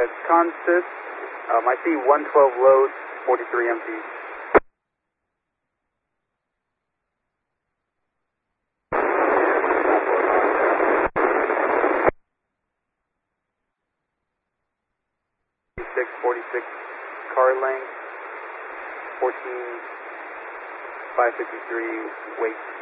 Consist. I see 112 load, 43 empty. Six 46 car length, 14 553 weight.